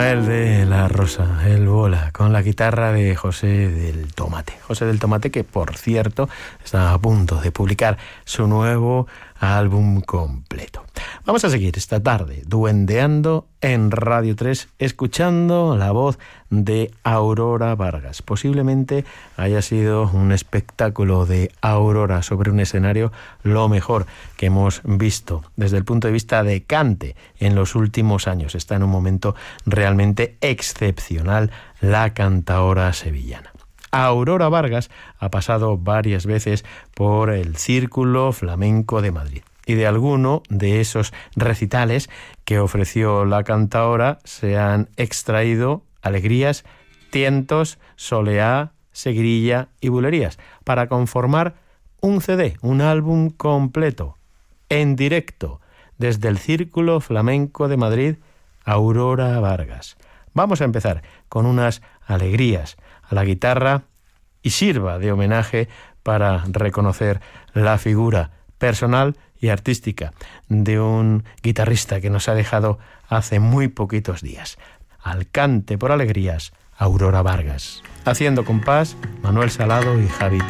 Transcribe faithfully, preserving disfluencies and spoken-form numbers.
El de La Rosa, el bola, con la guitarra de José del Tomate. José del Tomate, que por cierto está a punto de publicar su nuevo álbum completo. Vamos a seguir esta tarde duendeando en Radio tres, escuchando la voz de Aurora Vargas. Posiblemente haya sido un espectáculo de Aurora sobre un escenario lo mejor que hemos visto desde el punto de vista de cante en los últimos años. Está en un momento realmente excepcional la cantaora sevillana. Aurora Vargas ha pasado varias veces por el Círculo Flamenco de Madrid. Y de alguno de esos recitales que ofreció la cantaora se han extraído alegrías, tientos, soleá, seguirilla y bulerías para conformar un C D, un álbum completo, en directo, desde el Círculo Flamenco de Madrid, Aurora Vargas. Vamos a empezar con unas alegrías a la guitarra y sirva de homenaje para reconocer la figura personal y artística de un guitarrista que nos ha dejado hace muy poquitos días. Al cante por alegrías, Aurora Vargas. Haciendo compás, Manuel Salado y Javi